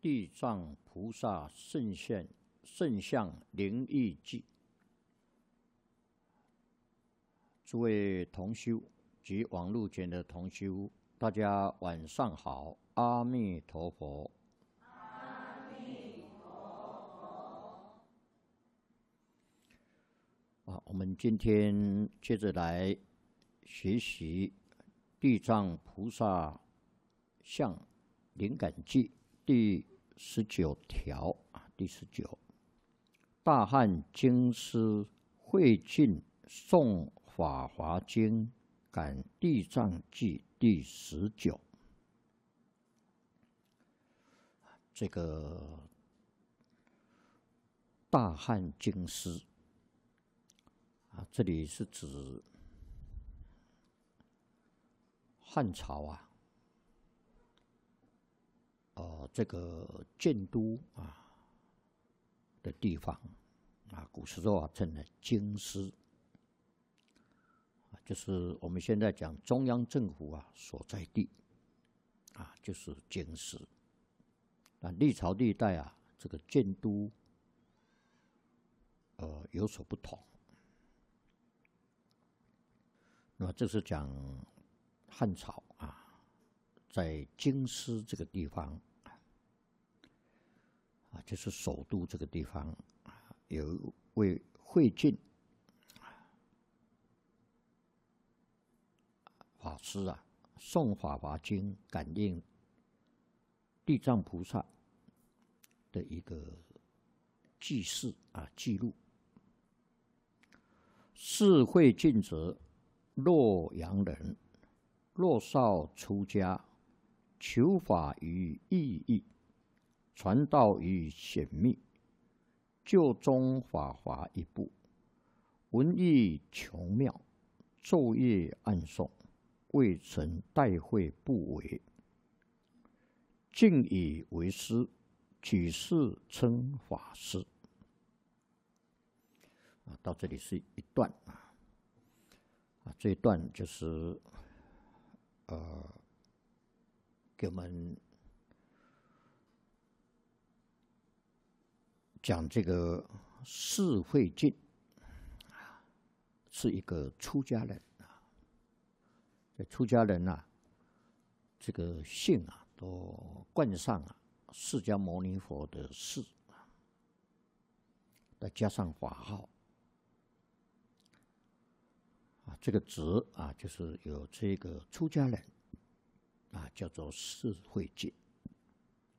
地藏菩萨圣像灵异记。诸位同修及网络间的同修，大家晚上好，阿弥陀佛。 阿弥陀佛。我们今天接着来学习地藏菩萨像灵感记第19条第19，大汉经师慧尽诵法华经感地藏记第19。这个大汉经师这里是指汉朝这个建都的地方古时候称为京师，就是我们现在讲中央政府所在地就是京师。历朝历代这个建都有所不同。那么这是讲汉朝在京师这个地方就是首都这个地方有一位慧尽法师诵法华经感应地藏菩萨的一个记事记录。是慧尽者，洛阳人，若少出家，求法于意义，传道于显密，就中法华一部，文义穷妙，昼夜暗诵，未曾代会不为，尽以为师，举世称法师。到这里是一段这一段就是给我们讲这个释慧尽是一个出家人出家人这个姓都冠上释迦牟尼佛的释，再加上法号这个职就是有这个出家人叫做释慧尽。